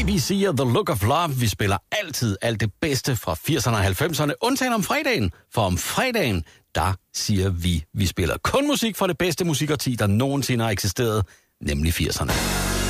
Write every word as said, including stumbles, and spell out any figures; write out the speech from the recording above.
A B C og The Look of Love. Vi spiller altid alt det bedste fra firserne og halvfemserne, undtagen om fredagen. For om fredagen, der siger vi, vi spiller kun musik fra det bedste musikårti, der nogensinde har eksisteret, nemlig firserne.